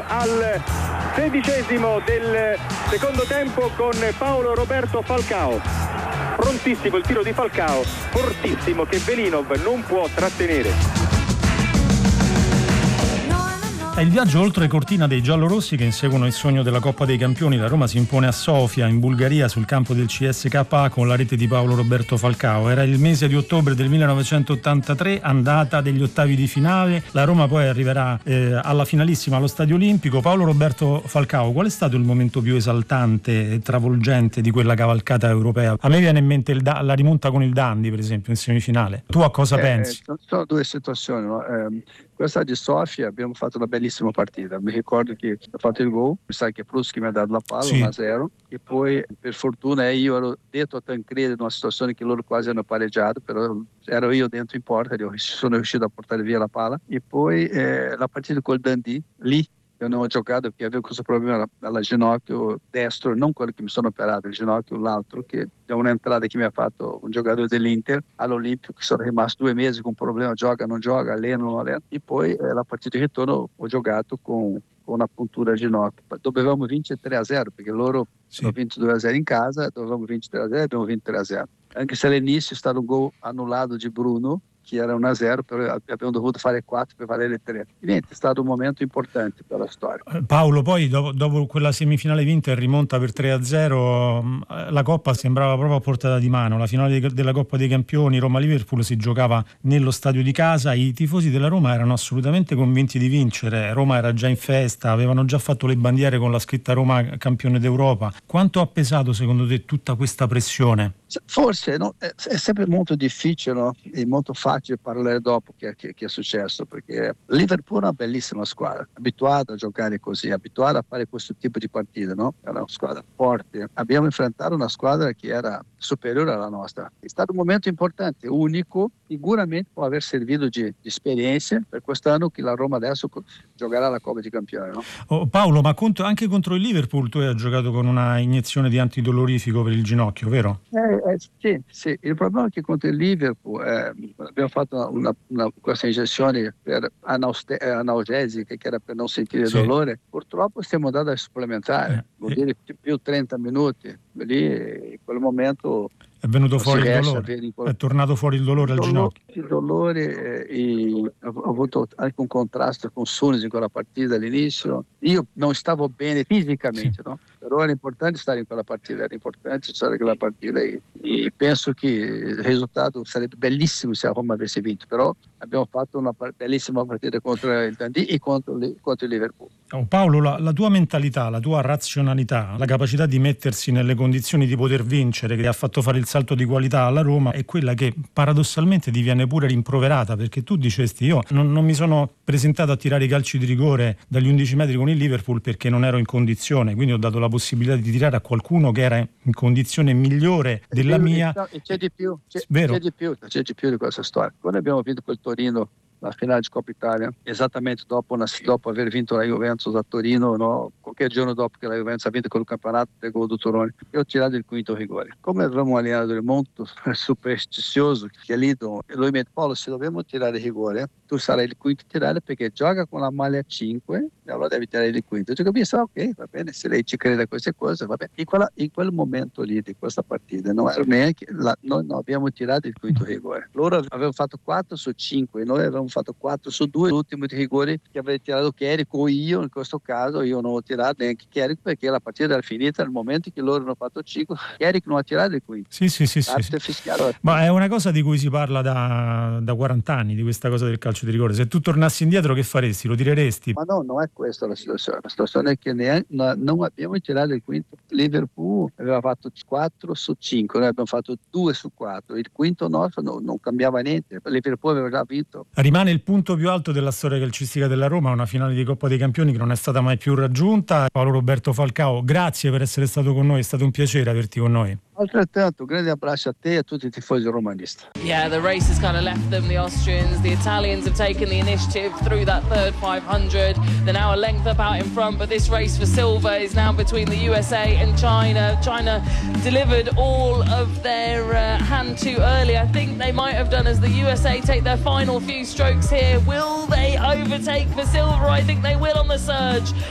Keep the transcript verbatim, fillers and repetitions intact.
al sedicesimo del secondo tempo con Paolo Roberto Falcao. Prontissimo il tiro di Falcao, fortissimo, che Velinov non può trattenere. È il viaggio oltre cortina dei giallorossi che inseguono il sogno della Coppa dei Campioni. La Roma si impone a Sofia, in Bulgaria, sul campo del C S K A con la rete di Paolo Roberto Falcao. Era il mese di ottobre del millenovecentottantatré, andata degli ottavi di finale. La Roma poi arriverà eh, alla finalissima allo Stadio Olimpico. Paolo Roberto Falcao, qual è stato il momento più esaltante e travolgente di quella cavalcata europea? A me viene in mente il da- la rimonta con il Dundee, per esempio, in semifinale. Tu a cosa eh, pensi? Sono due situazioni, no? Eh, questa di Sofia abbiamo fatto una bellissima partita. Mi ricordo che ho fatto il gol, mi sa che Pruschi mi ha dato la palla, sì. uno a zero, e poi per fortuna io ero dentro a Tancredi in una situazione che loro quasi hanno pareggiato, però ero io dentro in porta, io sono riuscito a portare via la palla. E poi eh, la partita col Dundee, lì io non ho giocato perché avevo questo problema alla ginocchio destro, non quello che mi sono operato, il ginocchio, l'altro, che è un'entrata che mi ha fatto un giocatore dell'Inter all'Olimpico, che sono rimasto due mesi con un problema, gioca, non gioca, allena, non allena. E poi eh, la partita di ritorno ho giocato con, con una puntura al ginocchio. Dovevamo vincere tre a zero perché loro sì. hanno vinto due a zero in casa, dovevamo vincere tre a zero e abbiamo vinto tre a zero. Anche se all'inizio è stato un gol annullato di Bruno, che era uno a zero, però abbiamo dovuto fare quattro per valere tre. E niente, è stato un momento importante per la storia. Paolo, poi dopo, dopo quella semifinale vinta e rimonta per tre a zero, la Coppa sembrava proprio a portata di mano. La finale della Coppa dei Campioni Roma-Liverpool si giocava nello stadio di casa, i tifosi della Roma erano assolutamente convinti di vincere, Roma era già in festa, avevano già fatto le bandiere con la scritta Roma campione d'Europa. Quanto ha pesato secondo te tutta questa pressione? Forse no? è, è sempre molto difficile, no? E molto facile parlare dopo che, che, che è successo, perché Liverpool è una bellissima squadra, abituata a giocare così, abituata a fare questo tipo di partite, no? Era una squadra forte. Abbiamo enfrentato una squadra che era superiore alla nostra. È stato un momento importante, unico, sicuramente può aver servito di, di esperienza per quest'anno che la Roma adesso giocherà la Coppa dei Campioni, no? Oh, Paolo, ma contro, anche contro il Liverpool tu hai giocato con una iniezione di antidolorifico per il ginocchio, vero? Eh, eh, sì, sì, il problema è che contro il Liverpool eh, abbiamo fatto una, una, questa iniezione per anauste, analgesica che era per non sentire sì. dolore. Purtroppo siamo andati a supplementare, eh, vuol dire più, più trenta minuti. Lì in quel momento è venuto fuori il dolore, quel... è tornato fuori il dolore il al dolore, ginocchio. Il dolore, eh, ho avuto anche un contrasto con Sunes in quella partita all'inizio. Io non stavo bene fisicamente, sì. no? Però era importante stare in quella partita, era importante stare in quella partita e, e penso che il risultato sarebbe bellissimo se la Roma avesse vinto, però abbiamo fatto una bellissima partita contro il Dundee e contro, contro il Liverpool. Oh, Paolo, la, la tua mentalità, la tua razionalità, la capacità di mettersi nelle condizioni di poter vincere che ha fatto fare il salto di qualità alla Roma è quella che paradossalmente ti viene pure rimproverata, perché tu dicesti io non, non mi sono presentato a tirare i calci di rigore dagli undici metri con il Liverpool perché non ero in condizione, quindi ho dato la possibilità di tirare a qualcuno che era in condizione migliore della mia. E c'è di più, c'è, Vero? c'è di più, c'è di più di questa storia. Quando abbiamo vinto quel Torino la finale di Coppa Italia, esattamente dopo, una, dopo aver vinto la Juventus a Torino, no? Qualche giorno dopo che la Juventus ha vinto quel campionato del gol do Toroni, io ho tirato il quinto rigore. Come avevamo un allenatore molto superstizioso che lì lui mi ha detto: Paolo, se dobbiamo tirare il rigore tu sarai il quinto a tirare perché gioca con la maglia cinque e allora devi tirare il quinto. Io capisco, ok, va bene, se lei ci crede a queste cose va bene. In, quella, in quel momento lì di questa partita non era neanche la, noi non abbiamo tirato il quinto rigore, loro avevano fatto quattro su cinque, noi avevamo fatto quattro su due. L'ultimo di rigore che aveva tirato Cheric o io, in questo caso io non ho tirato neanche Cheric perché la partita era finita nel momento che loro hanno fatto cinque. Cheric non ha tirato il quinto. Sì, sì, sì, sì, sì. Ma è una cosa di cui si parla da, da quaranta anni, di questa cosa del calcio di rigore. Se tu tornassi indietro che faresti? Lo tireresti? Ma no, non è questa la situazione. La situazione è che neanche, no, non abbiamo tirato il quinto. Liverpool aveva fatto quattro su cinque, noi abbiamo fatto due su quattro. Il quinto nostro no, non cambiava niente. Liverpool aveva già vinto. Rimane il punto più alto della storia calcistica della Roma, una finale di Coppa dei Campioni che non è stata mai più raggiunta. Paolo Roberto Falcao, grazie per essere stato con noi, è stato un piacere averti con noi. Altrettanto, grande abbraccio a te e a tutti i tifosi romanisti. Yeah, the race has kind of left them, the Austrians. The Italians have taken the initiative through that third five hundred. They're now a length up out in front, but this race for silver is now between the U S A and China. China delivered all of their uh, hand too early. I think they might have done as the U S A take their final few strokes here. Will they overtake for silver? I think they will on the surge.